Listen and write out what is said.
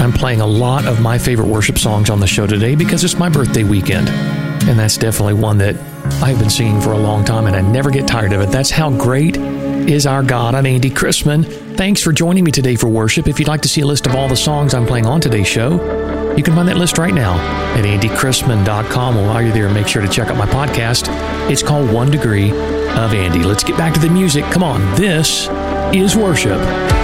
I'm playing a lot of my favorite worship songs on the show today because it's my birthday weekend. And that's definitely one that I've been singing for a long time, and I never get tired of it. That's How Great Is Our God. I'm Andy Chrisman. Thanks for joining me today for worship. If you'd like to see a list of all the songs I'm playing on today's show, you can find that list right now at andychrisman.com. While you're there, make sure to check out my podcast. It's called 1 Degree of Andy. Let's get back to the music. Come on, this is worship.